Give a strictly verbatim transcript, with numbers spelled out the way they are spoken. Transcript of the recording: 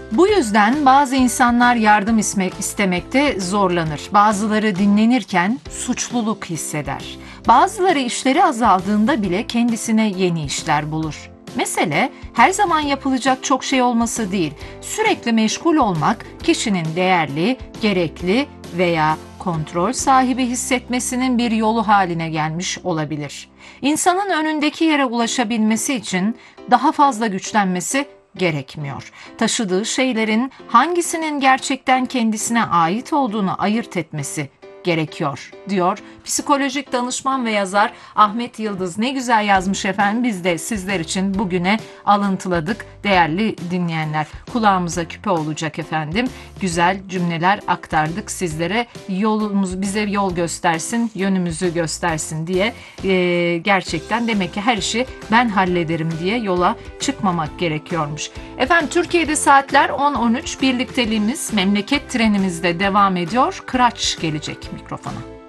Bu yüzden bazı insanlar yardım isme- istemekte zorlanır. Bazıları dinlenirken suçluluk hisseder. Bazıları işleri azaldığında bile kendisine yeni işler bulur. Mesele her zaman yapılacak çok şey olması değil, sürekli meşgul olmak kişinin değerli, gerekli veya kontrol sahibi hissetmesinin bir yolu haline gelmiş olabilir. İnsanın önündeki yere ulaşabilmesi için daha fazla güçlenmesi gerekmiyor. Taşıdığı şeylerin hangisinin gerçekten kendisine ait olduğunu ayırt etmesi gerekiyor, diyor psikolojik danışman ve yazar Ahmet Yıldız. Ne güzel yazmış efendim, biz de sizler için bugüne alıntıladık değerli dinleyenler. Kulağımıza küpe olacak efendim. Güzel cümleler aktardık sizlere. Yolumuz bize yol göstersin, yönümüzü göstersin diye. Ee, gerçekten demek ki her işi ben hallederim diye yola çıkmamak gerekiyormuş. Efendim Türkiye'de saatler on on üç, birlikteliğimiz memleket trenimizde devam ediyor. Kıraç gelecek mikrofona.